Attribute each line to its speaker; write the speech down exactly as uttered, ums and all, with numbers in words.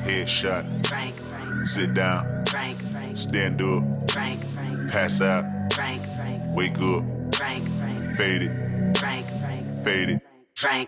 Speaker 1: Headshot.
Speaker 2: Frank, Frank,
Speaker 1: Sit down.
Speaker 2: Frank, Frank,
Speaker 1: Stand up.
Speaker 2: Frank, Frank,
Speaker 1: Pass out.
Speaker 2: Frank, Frank,
Speaker 1: Wake up.
Speaker 2: Frank, Frank,
Speaker 1: Fade it.
Speaker 2: Frank, Frank,
Speaker 1: Fade it.
Speaker 2: Frank.